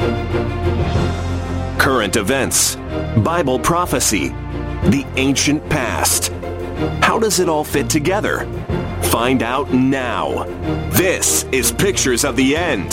Current events, Bible prophecy, the ancient past. How does it all fit together? Find out now. This is Pictures of the End.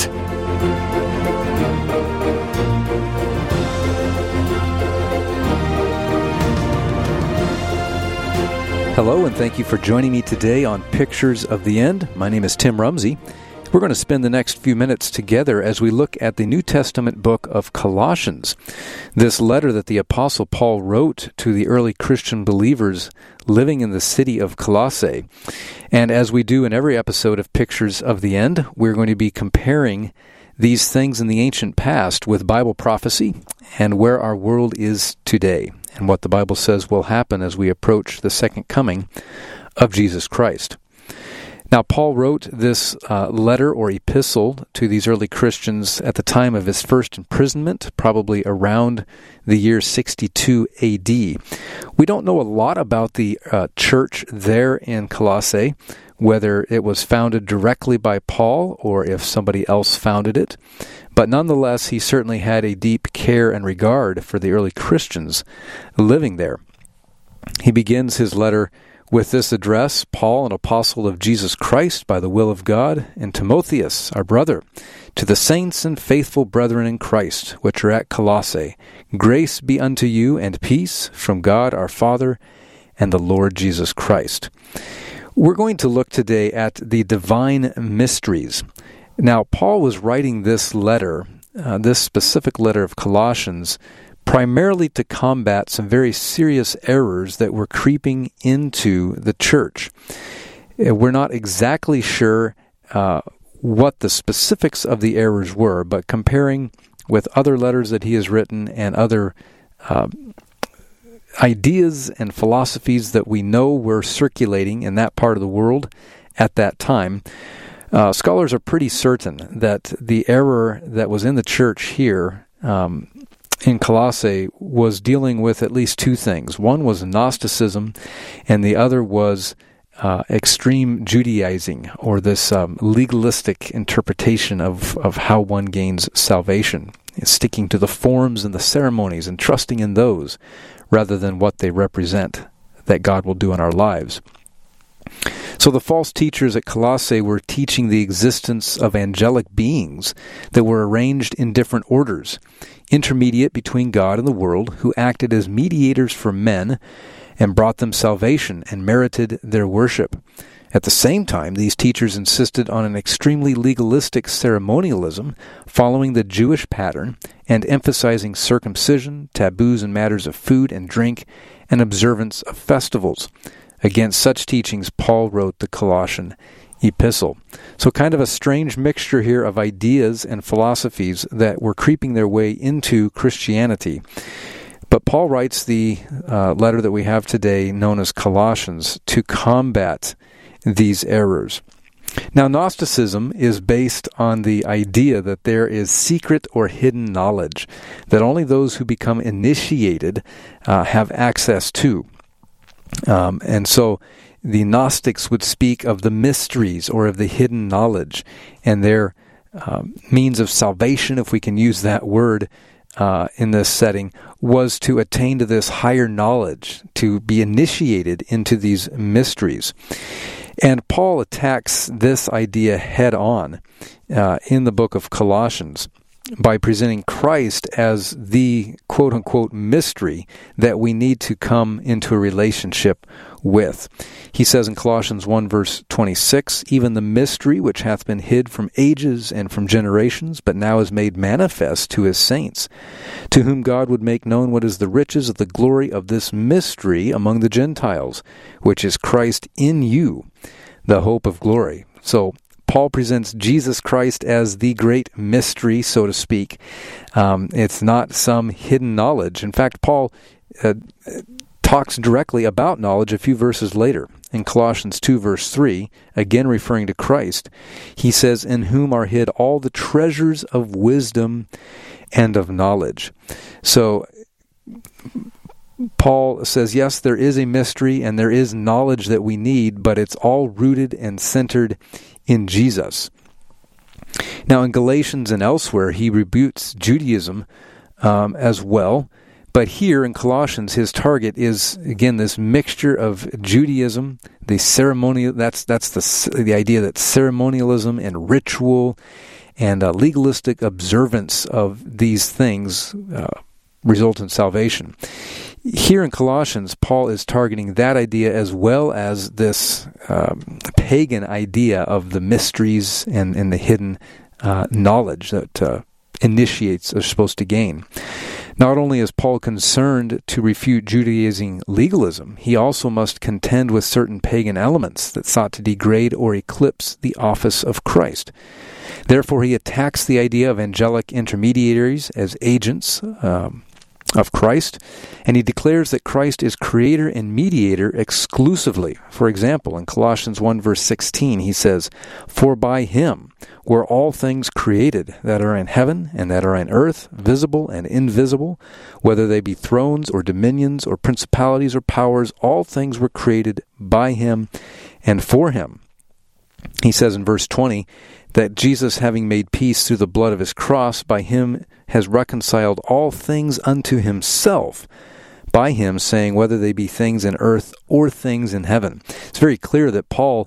Hello, and thank you for joining me today on Pictures of the End. My name is Tim Rumsey. We're going to spend the next few minutes together as we look at the New Testament book of Colossians. This letter that the Apostle Paul wrote to the early Christian believers living in the city of Colossae. And as we do in every episode of Pictures of the End, we're going to be comparing these things in the ancient past with Bible prophecy and where our world is today, and what the Bible says will happen as we approach the second coming of Jesus Christ. Now, Paul wrote this letter or epistle to these early Christians at the time of his first imprisonment, probably around the year 62 A.D. We don't know a lot about the church there in Colossae, whether it was founded directly by Paul or if somebody else founded it. But nonetheless, he certainly had a deep care and regard for the early Christians living there. He begins his letter with this address: Paul, an apostle of Jesus Christ by the will of God, and Timotheus, our brother, to the saints and faithful brethren in Christ, which are at Colossae, grace be unto you and peace from God our Father and the Lord Jesus Christ. We're going to look today at the divine mysteries. Now, Paul was writing this letter, this specific letter of Colossians, primarily to combat some very serious errors that were creeping into the church. We're not exactly sure what the specifics of the errors were, but comparing with other letters that he has written and other ideas and philosophies that we know were circulating in that part of the world at that time, scholars are pretty certain that the error that was in the church here in Colossae was dealing with at least two things. One was Gnosticism, and the other was extreme Judaizing, or this legalistic interpretation of how one gains salvation, sticking to the forms and the ceremonies and trusting in those rather than what they represent that God will do in our lives. So the false teachers at Colossae were teaching the existence of angelic beings that were arranged in different orders, intermediate between God and the world, who acted as mediators for men and brought them salvation and merited their worship. At the same time, these teachers insisted on an extremely legalistic ceremonialism following the Jewish pattern and emphasizing circumcision, taboos in matters of food and drink, and observance of festivals. Against such teachings, Paul wrote the Colossian epistle. So kind of a strange mixture here of ideas and philosophies that were creeping their way into Christianity. But Paul writes the letter that we have today, known as Colossians, to combat these errors. Now, Gnosticism is based on the idea that there is secret or hidden knowledge that only those who become initiated have access to. And so the Gnostics would speak of the mysteries or of the hidden knowledge, and their means of salvation, if we can use that word in this setting, was to attain to this higher knowledge, to be initiated into these mysteries. And Paul attacks this idea head on in the book of Colossians by presenting Christ as the quote-unquote mystery that we need to come into a relationship with. He says in Colossians 1 verse 26, even the mystery which hath been hid from ages and from generations, but now is made manifest to his saints, to whom God would make known what is the riches of the glory of this mystery among the Gentiles, which is Christ in you, the hope of glory. So Paul presents Jesus Christ as the great mystery, so to speak. It's not some hidden knowledge. In fact, Paul talks directly about knowledge a few verses later. In Colossians 2, verse 3, again referring to Christ, he says, in whom are hid all the treasures of wisdom and of knowledge. So Paul says, yes, there is a mystery and there is knowledge that we need, but it's all rooted and centered in Jesus. Now, in Galatians and elsewhere, he rebukes Judaism as well. But here in Colossians, his target is, again, this mixture of Judaism, the ceremonial, that's the idea that ceremonialism and ritual and legalistic observance of these things result in salvation. Here in Colossians, Paul is targeting that idea as well as this pagan idea of the mysteries and the hidden knowledge that initiates are supposed to gain. Not only is Paul concerned to refute Judaizing legalism, he also must contend with certain pagan elements that sought to degrade or eclipse the office of Christ. Therefore, he attacks the idea of angelic intermediaries as agents of Christ, and he declares that Christ is creator and mediator exclusively. For example, in Colossians 1 verse 16, he says, "For by him were all things created that are in heaven and that are in earth, visible and invisible, whether they be thrones or dominions or principalities or powers, all things were created by him and for him." He says in verse 20 that Jesus, having made peace through the blood of his cross, by him has reconciled all things unto himself, by him, saying, whether they be things in earth or things in heaven. It's very clear that Paul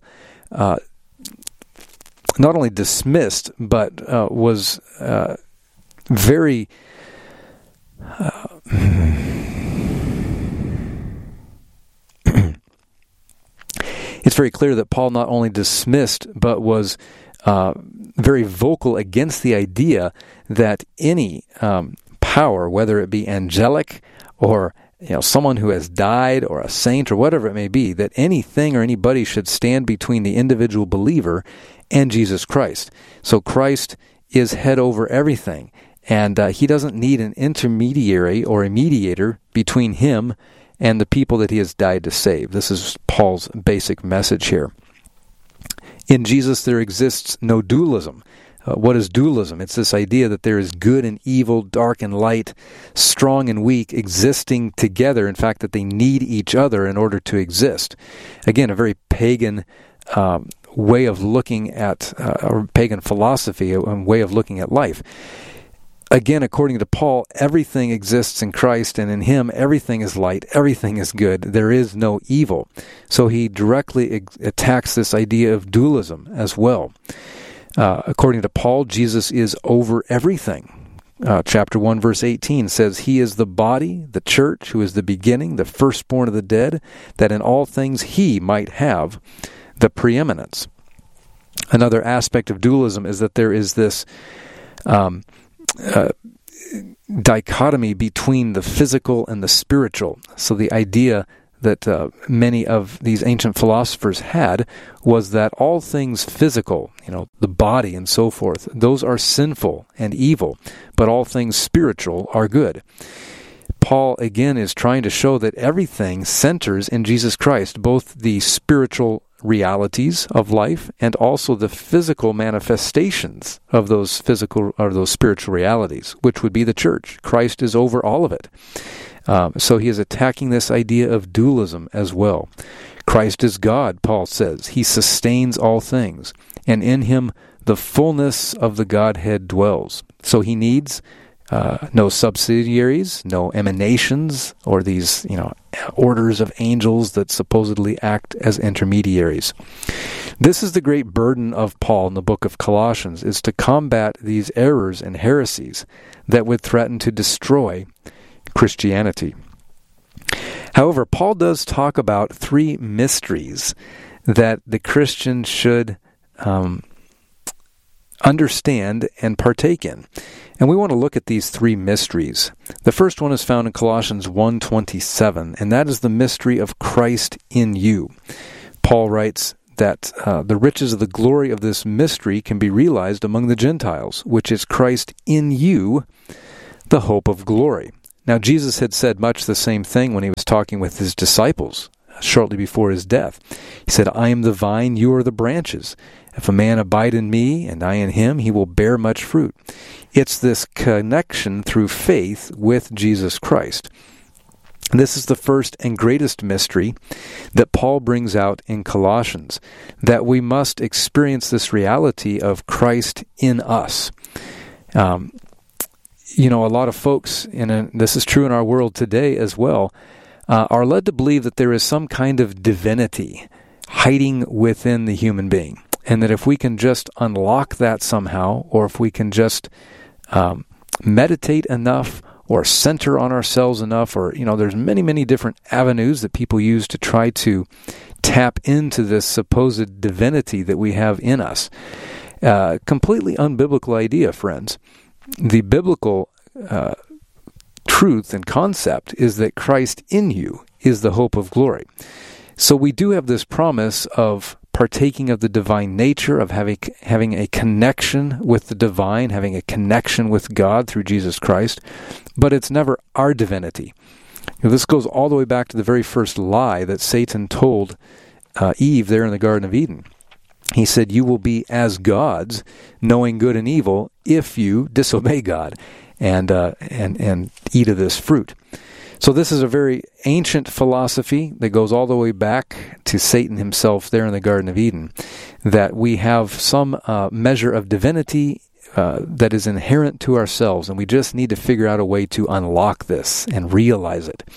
not only dismissed, but was very it's very clear that Paul not only dismissed, but was very vocal against the idea that any power, whether it be angelic or someone who has died or a saint or whatever it may be, that anything or anybody should stand between the individual believer and Jesus Christ. So Christ is head over everything, and he doesn't need an intermediary or a mediator between him and the people that he has died to save. This is Paul's basic message here. In Jesus, there exists no dualism. What is dualism? It's this idea that there is good and evil, dark and light, strong and weak, existing together. In fact, that they need each other in order to exist. Again, a very pagan way of looking at, or pagan philosophy, a way of looking at life. Again, according to Paul, everything exists in Christ, and in him everything is light, everything is good, there is no evil. So he directly attacks this idea of dualism as well. According to Paul, Jesus is over everything. Chapter 1, verse 18 says, "He is the body, the church, who is the beginning, the firstborn of the dead, that in all things he might have the preeminence." Another aspect of dualism is that there is this dichotomy between the physical and the spiritual. So the idea that many of these ancient philosophers had was that all things physical, the body and so forth, those are sinful and evil, but all things spiritual are good. Paul, again, is trying to show that everything centers in Jesus Christ, both the spiritual realities of life and also the physical manifestations of those physical or those spiritual realities, which would be the church. Christ is over all of it. So he is attacking this idea of dualism as well. Christ is God, Paul says. He sustains all things, and in him the fullness of the Godhead dwells. So he needs no subsidiaries, no emanations, or these, orders of angels that supposedly act as intermediaries. This is the great burden of Paul in the book of Colossians, is to combat these errors and heresies that would threaten to destroy Christianity. However, Paul does talk about three mysteries that the Christian should understand and partake in. And we want to look at these three mysteries. The first one is found in Colossians 1:27, and that is the mystery of Christ in you. Paul writes that the riches of the glory of this mystery can be realized among the Gentiles, which is Christ in you, the hope of glory. Now, Jesus had said much the same thing when he was talking with his disciples shortly before his death. He said, "I am the vine, you are the branches. If a man abide in me, and I in him, he will bear much fruit." It's this connection through faith with Jesus Christ. This is the first and greatest mystery that Paul brings out in Colossians, that we must experience this reality of Christ in us. A lot of folks, and this is true in our world today as well, are led to believe that there is some kind of divinity hiding within the human being, and that if we can just unlock that somehow, or if we can just meditate enough, or center on ourselves enough, or, there's many, many different avenues that people use to try to tap into this supposed divinity that we have in us. Completely unbiblical idea, friends. The biblical truth and concept is that Christ in you is the hope of glory. So we do have this promise of partaking of the divine nature, of having a connection with the divine, having a connection with God through Jesus Christ, but it's never our divinity. This goes all the way back to the very first lie that Satan told Eve there in the Garden of Eden. He said, "You will be as gods, knowing good and evil, if you disobey God and eat of this fruit." So this is a very ancient philosophy that goes all the way back to Satan himself there in the Garden of Eden, that we have some measure of divinity that is inherent to ourselves, and we just need to figure out a way to unlock this and realize it.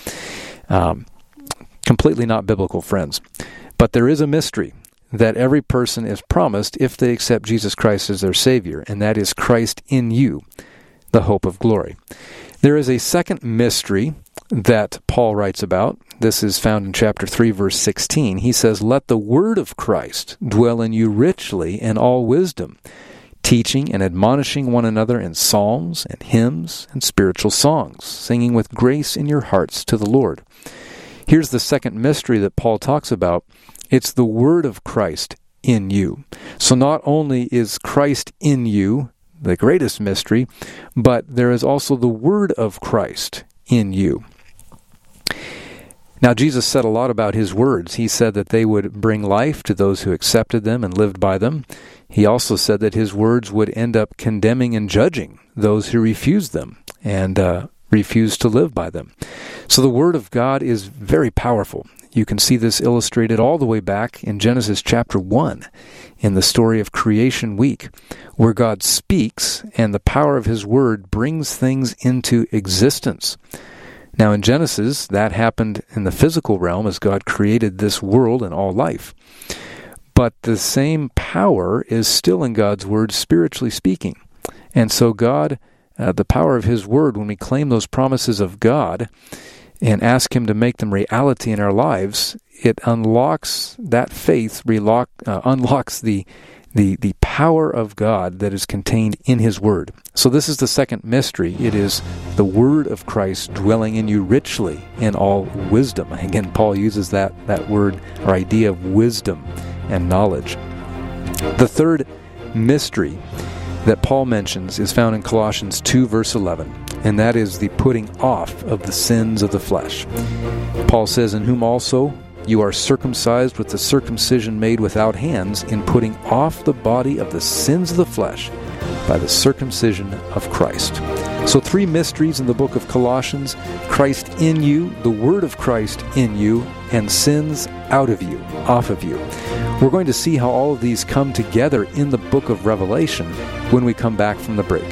Completely not biblical, friends. But there is a mystery that every person is promised if they accept Jesus Christ as their Savior, and that is Christ in you, the hope of glory. There is a second mystery that Paul writes about. This is found in chapter 3, verse 16. He says, "Let the word of Christ dwell in you richly in all wisdom, teaching and admonishing one another in psalms and hymns and spiritual songs, singing with grace in your hearts to the Lord." Here's the second mystery that Paul talks about. It's the word of Christ in you. So not only is Christ in you the greatest mystery, but there is also the word of Christ in you. Now, Jesus said a lot about his words. He said that they would bring life to those who accepted them and lived by them. He also said that his words would end up condemning and judging those who refused them and refused to live by them. So the word of God is very powerful. You can see this illustrated all the way back in Genesis chapter 1 in the story of Creation Week, where God speaks and the power of his word brings things into existence. Now in Genesis, that happened in the physical realm as God created this world and all life. But the same power is still in God's word, spiritually speaking. And so God, the power of his word, when we claim those promises of God and ask him to make them reality in our lives, it unlocks that faith, unlocks the power of God that is contained in his word. So this is the second mystery. It is the word of Christ dwelling in you richly in all wisdom. Again, Paul uses that word or idea of wisdom and knowledge. The third mystery that Paul mentions is found in Colossians 2, verse 11, and that is the putting off of the sins of the flesh. Paul says, "In whom also you are circumcised with the circumcision made without hands, in putting off the body of the sins of the flesh by the circumcision of Christ." So 3 mysteries in the book of Colossians: Christ in you, the word of Christ in you, and sins out of you, off of you. We're going to see how all of these come together in the book of Revelation when we come back from the break.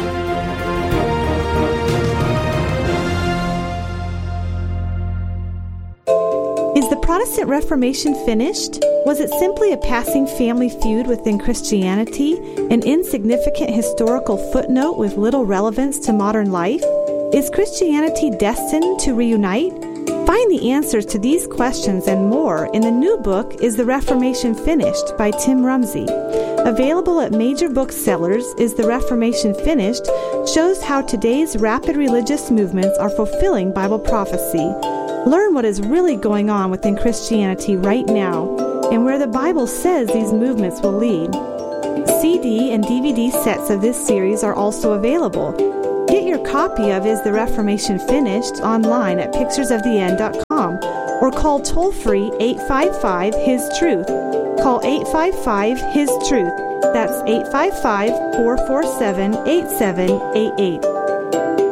Is the Protestant Reformation finished? Was it simply a passing family feud within Christianity, an insignificant historical footnote with little relevance to modern life? Is Christianity destined to reunite? Find the answers to these questions and more in the new book, Is the Reformation Finished? By Tim Rumsey. Available at major booksellers, Is the Reformation Finished? Shows how today's rapid religious movements are fulfilling Bible prophecy. Learn what is really going on within Christianity right now and where the Bible says these movements will lead. CD and DVD sets of this series are also available. Get your copy of Is the Reformation Finished online at picturesoftheend.com or call toll-free 855-HIS-TRUTH. Call 855-HIS-TRUTH. That's 855-447-8788.